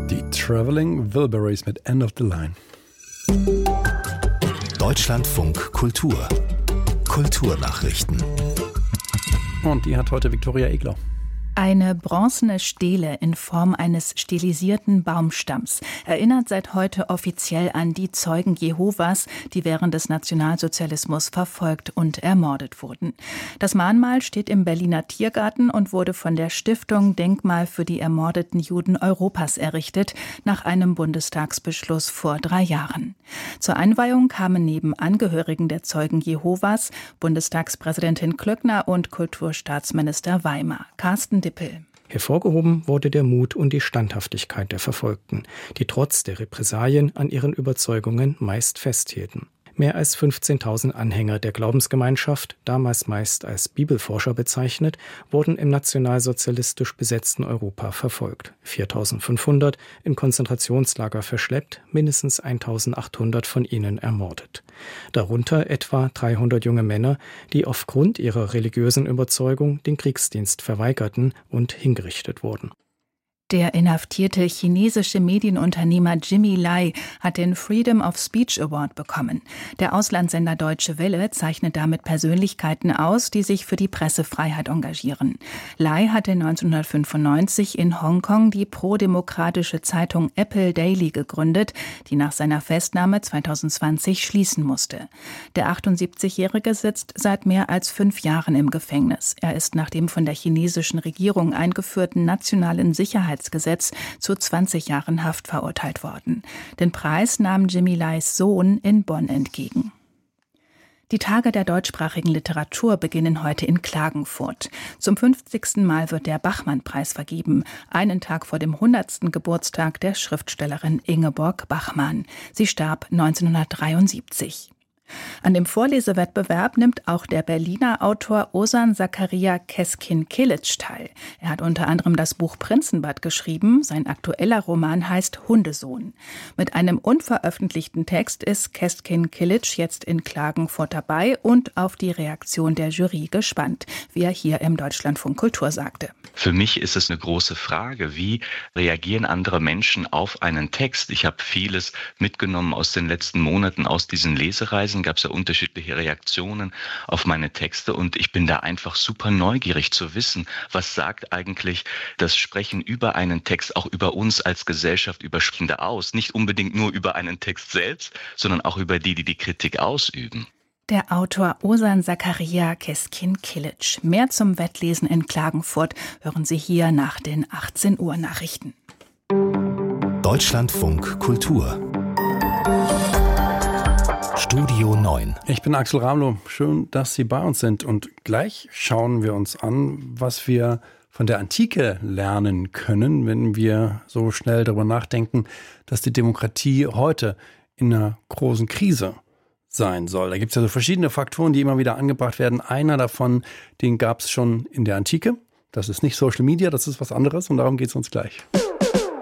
Die Traveling Wilburys mit End of the Line. Deutschlandfunk Kultur. Kulturnachrichten. Und die hat heute Viktoria Egler. Eine bronzene Stele in Form eines stilisierten Baumstamms erinnert seit heute offiziell an die Zeugen Jehovas, die während des Nationalsozialismus verfolgt und ermordet wurden. Das Mahnmal steht im Berliner Tiergarten und wurde von der Stiftung Denkmal für die ermordeten Juden Europas errichtet, nach einem Bundestagsbeschluss vor 3 Jahren. Zur Einweihung kamen neben Angehörigen der Zeugen Jehovas Bundestagspräsidentin Klöckner und Kulturstaatsminister Weimer. Carsten Dippel. Hervorgehoben wurde der Mut und die Standhaftigkeit der Verfolgten, die trotz der Repressalien an ihren Überzeugungen meist festhielten. Mehr als 15.000 Anhänger der Glaubensgemeinschaft, damals meist als Bibelforscher bezeichnet, wurden im nationalsozialistisch besetzten Europa verfolgt. 4.500 in Konzentrationslager verschleppt, mindestens 1.800 von ihnen ermordet. Darunter etwa 300 junge Männer, die aufgrund ihrer religiösen Überzeugung den Kriegsdienst verweigerten und hingerichtet wurden. Der inhaftierte chinesische Medienunternehmer Jimmy Lai hat den Freedom of Speech Award bekommen. Der Auslandssender Deutsche Welle zeichnet damit Persönlichkeiten aus, die sich für die Pressefreiheit engagieren. Lai hatte 1995 in Hongkong die prodemokratische Zeitung Apple Daily gegründet, die nach seiner Festnahme 2020 schließen musste. Der 78-Jährige sitzt seit mehr als 5 Jahren im Gefängnis. Er ist nach dem von der chinesischen Regierung eingeführten nationalen Sicherheitsgesetz zu 20 Jahren Haft verurteilt worden. Den Preis nahm Jimmy Lais Sohn in Bonn entgegen. Die Tage der deutschsprachigen Literatur beginnen heute in Klagenfurt. Zum 50. Mal wird der Bachmann-Preis vergeben, einen Tag vor dem 100. Geburtstag der Schriftstellerin Ingeborg Bachmann. Sie starb 1973. An dem Vorlesewettbewerb nimmt auch der Berliner Autor Ozan Zakaria Keskin-Kilic teil. Er hat unter anderem das Buch Prinzenbad geschrieben. Sein aktueller Roman heißt Hundesohn. Mit einem unveröffentlichten Text ist Keskin-Kilic jetzt in Klagenfurt dabei und auf die Reaktion der Jury gespannt, wie er hier im Deutschlandfunk Kultur sagte. Für mich ist es eine große Frage, wie reagieren andere Menschen auf einen Text? Ich habe vieles mitgenommen aus den letzten Monaten, aus diesen Lesereisen gab es ja unterschiedliche Reaktionen auf meine Texte und ich bin da einfach super neugierig zu wissen, was sagt eigentlich das Sprechen über einen Text auch über uns als Gesellschaft über Sprechende aus? Nicht unbedingt nur über einen Text selbst, sondern auch über die die Kritik ausüben. Der Autor Ozan Zakaria Keskin-Kilic. Mehr zum Wettlesen in Klagenfurt hören Sie hier nach den 18 Uhr Nachrichten. Deutschlandfunk Kultur. Studio 9. Ich bin Axel Ramlow. Schön, dass Sie bei uns sind. Und gleich schauen wir uns an, was wir von der Antike lernen können, wenn wir so schnell darüber nachdenken, dass die Demokratie heute in einer großen Krise sein soll. Da gibt es ja so verschiedene Faktoren, die immer wieder angebracht werden. Einer davon, den gab es schon in der Antike. Das ist nicht Social Media, das ist was anderes und darum geht es uns gleich.